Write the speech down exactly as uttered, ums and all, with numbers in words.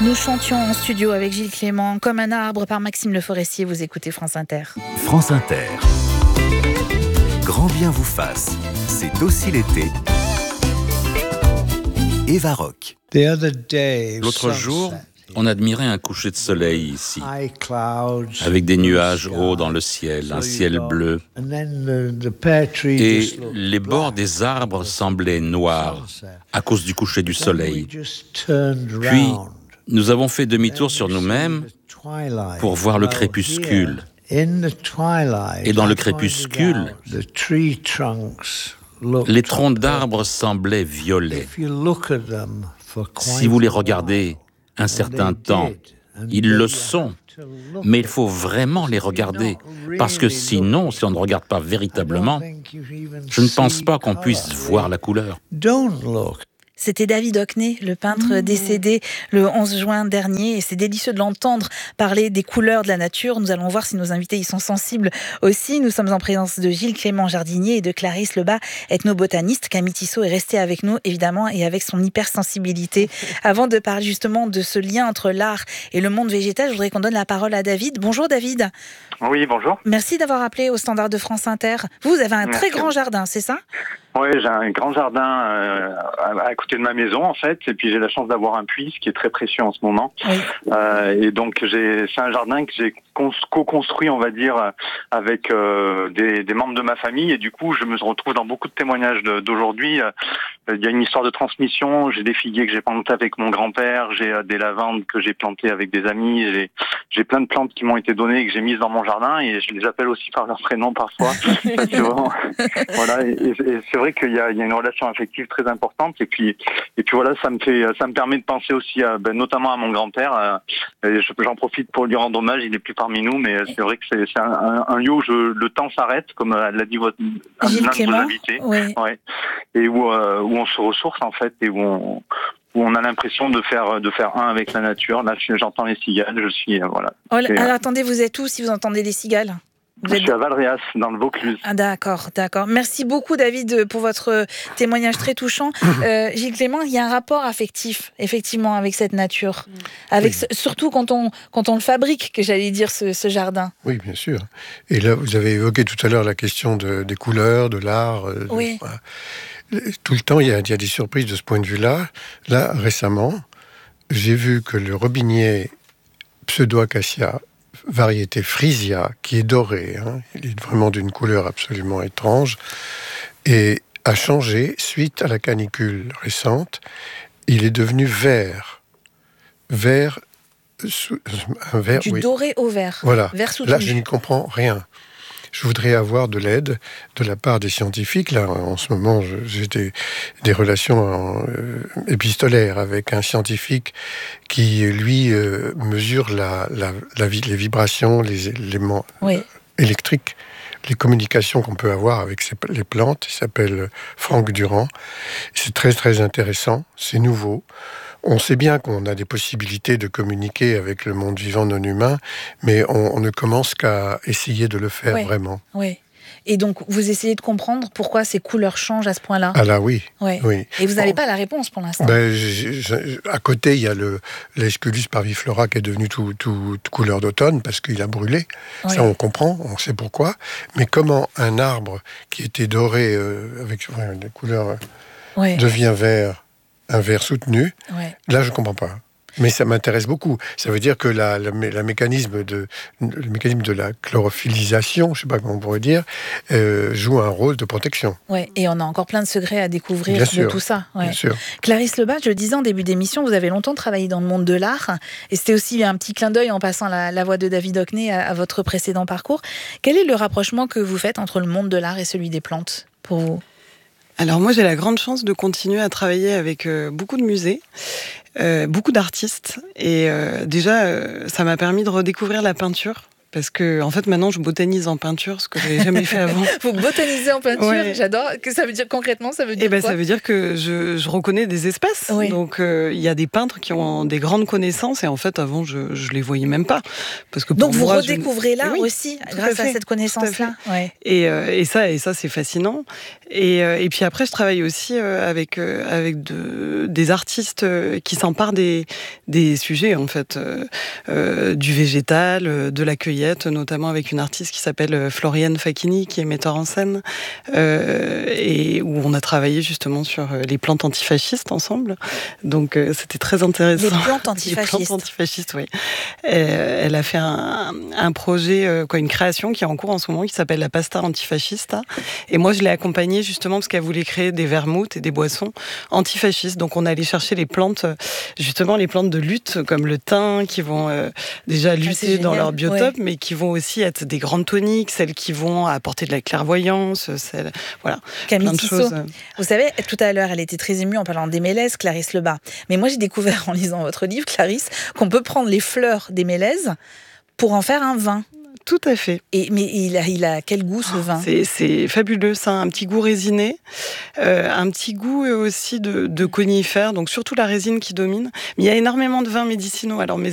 Nous chantions en studio avec Gilles Clément, Comme un arbre par Maxime Le Forestier. Vous écoutez France Inter. France Inter. Grand bien vous fasse. C'est aussi l'été. Eva Rock. L'autre jour, on admirait un coucher de soleil ici, avec des nuages hauts dans le ciel, un ciel bleu. Et les bords des arbres semblaient noirs à cause du coucher du soleil. Puis, nous avons fait demi-tour sur nous-mêmes pour voir le crépuscule. Et dans le crépuscule, les troncs d'arbres semblaient violets. Si vous les regardez un certain temps, ils le sont. Mais il faut vraiment les regarder, parce que sinon, si on ne regarde pas véritablement, je ne pense pas qu'on puisse voir la couleur. C'était David Hockney, le peintre décédé le onze juin dernier, et c'est délicieux de l'entendre parler des couleurs de la nature. Nous allons voir si nos invités y sont sensibles aussi. Nous sommes en présence de Gilles Clément, jardinier, et de Clarisse Lebas, ethnobotaniste. Camille Tissot est restée avec nous, évidemment, et avec son hypersensibilité. Avant de parler justement de ce lien entre l'art et le monde végétal, je voudrais qu'on donne la parole à David. Bonjour David. Oui, bonjour. Merci d'avoir appelé au standard de France Inter. Vous, vous avez un Merci. très grand jardin, c'est ça ? Oui, j'ai un grand jardin euh, à, à côté de ma maison en fait, et puis j'ai la chance d'avoir un puits, ce qui est très précieux en ce moment. Oui. Euh, et donc j'ai, c'est un jardin que j'ai co-construit, on va dire, avec euh, des, des membres de ma famille, et du coup je me retrouve dans beaucoup de témoignages de, d'aujourd'hui. Euh, il y a une histoire de transmission. J'ai des figuiers que j'ai plantés avec mon grand-père, j'ai euh, des lavandes que j'ai plantées avec des amis, j'ai, j'ai plein de plantes qui m'ont été données et que j'ai mises dans mon jardin, et je les appelle aussi par leur prénom parfois. Parce que vraiment, voilà, et, et c'est vrai qu'il y a, il y a une relation affective très importante, et puis et puis voilà, ça me fait, ça me permet de penser aussi à, ben, notamment à mon grand-père. Euh, et j'en profite pour lui rendre hommage. Il est plus parmi nous, mais c'est vrai que c'est, c'est un, un lieu où je, le temps s'arrête, comme l'a dit votre l'un de vos invités, oui. Ouais, et où euh, où on se ressource en fait, et où on où on a l'impression de faire de faire un avec la nature. Là, j'entends les cigales, je suis euh, voilà. Oh, alors euh... attendez, vous êtes où si vous entendez les cigales ? Vous Je êtes... suis à Valréas, dans le Vaucluse. Ah, d'accord, d'accord. Merci beaucoup, David, pour votre témoignage très touchant. Euh, Gilles Clément, il y a un rapport affectif, effectivement, avec cette nature. Avec oui. ce, surtout quand on, quand on le fabrique, que j'allais dire, ce, ce jardin. Oui, bien sûr. Et là, vous avez évoqué tout à l'heure la question de, des couleurs, de l'art. De, oui. Voilà. Tout le temps, il y, a, il y a des surprises de ce point de vue-là. Là, récemment, j'ai vu que le robinier Pseudo-Acacia, variété Frisia, qui est doré, hein, il est vraiment d'une couleur absolument étrange, et a changé suite à la canicule récente. Il est devenu vert. Vert, un vert, du oui. doré au vert. Voilà. Vert soutenu. Là, je n'y comprends rien. Je voudrais avoir de l'aide de la part des scientifiques. Là, en ce moment, je, j'ai des, des relations en, euh, épistolaires avec un scientifique qui, lui, euh, mesure la, la, la, les vibrations, les éléments oui. électriques, les communications qu'on peut avoir avec ces, les plantes. Il s'appelle Franck Durand. C'est très, très intéressant. C'est nouveau. On sait bien qu'on a des possibilités de communiquer avec le monde vivant non humain, mais on, on ne commence qu'à essayer de le faire oui, vraiment. Oui. Et donc, vous essayez de comprendre pourquoi ces couleurs changent à ce point-là ? Ah là, oui. Ouais. oui. Et vous n'avez bon. pas la réponse pour l'instant ? Ben, j'ai, j'ai, à côté, il y a le, l'Aesculus parviflora qui est devenu tout, tout, tout couleur d'automne parce qu'il a brûlé. Oui. Ça, on comprend, on sait pourquoi. Mais comment un arbre qui était doré euh, avec ouais, des couleurs euh, oui. devient vert, un vert soutenu, ouais. Là je ne comprends pas. Mais ça m'intéresse beaucoup. Ça veut dire que la, la, la mécanisme de, le mécanisme de la chlorophyllisation, je ne sais pas comment on pourrait dire, euh, joue un rôle de protection. Ouais, et on a encore plein de secrets à découvrir bien de sûr, tout ça. Ouais. Bien sûr. Clarisse Lebas, je le disais en début d'émission, vous avez longtemps travaillé dans le monde de l'art, et c'était aussi un petit clin d'œil en passant la, la voix de David Hockney à, à votre précédent parcours. Quel est le rapprochement que vous faites entre le monde de l'art et celui des plantes, pour vous ? Alors moi, j'ai la grande chance de continuer à travailler avec euh, beaucoup de musées, euh, beaucoup d'artistes. Et euh, déjà, euh, ça m'a permis de redécouvrir la peinture Parce que, en fait, maintenant, je botanise en peinture, ce que je n'avais jamais fait avant. Vous botanisez en peinture, ouais. J'adore. Que ça veut dire concrètement, ça veut dire eh ben, quoi? Ça veut dire que je, je reconnais des espaces. Oui. Donc, il euh, y a des peintres qui ont des grandes connaissances et en fait, avant, je ne les voyais même pas. Parce que pour Donc, vous moi, redécouvrez je... l'art oui, aussi, grâce à, à cette connaissance-là. Ouais. Et, euh, et ça, et ça c'est fascinant. Et, euh, et puis après, je travaille aussi euh, avec, euh, avec de, des artistes euh, qui s'emparent des, des sujets, en fait, euh, euh, du végétal, euh, de la cueillette, notamment avec une artiste qui s'appelle Floriane Facchini, qui est metteur en scène, euh, et où on a travaillé justement sur les plantes antifascistes ensemble. Donc, euh, c'était très intéressant. Les plantes antifascistes. Les plantes antifascistes, oui. Et, euh, elle a fait un, un projet, euh, quoi, une création qui est en cours en ce moment, qui s'appelle la pasta antifascista. Et moi, je l'ai accompagnée justement parce qu'elle voulait créer des vermouths et des boissons antifascistes. Donc, on allait chercher les plantes, justement les plantes de lutte, comme le thym, qui vont euh, déjà lutter ah, dans leur biotope, ouais. mais qui vont aussi être des grandes toniques, celles qui vont apporter de la clairvoyance, celles, voilà. Camille Tissot, vous savez, tout à l'heure, elle était très émue en parlant des mélèzes, Clarisse Lebas. Mais moi, j'ai découvert en lisant votre livre, Clarisse, qu'on peut prendre les fleurs des mélèzes pour en faire un vin. Tout à fait. Et, mais il a, il a quel goût ce vin? c'est, c'est fabuleux, ça, un petit goût résiné, euh, un petit goût aussi de, de conifère, donc surtout la résine qui domine. Mais il y a énormément de vins médicinaux. Alors mes